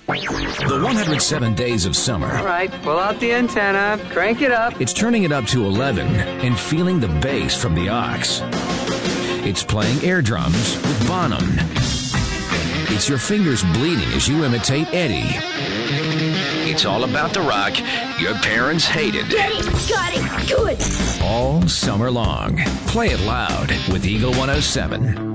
The 107 Days of Summer. All right, pull out the antenna, crank it up. It's turning it up to 11 and feeling the bass from the aux. It's playing air drums with Bonham. It's your fingers bleeding as you imitate Eddie. It's all about the rock your parents hated. Get it, got it, good. All summer long. Play it loud with Eagle 107.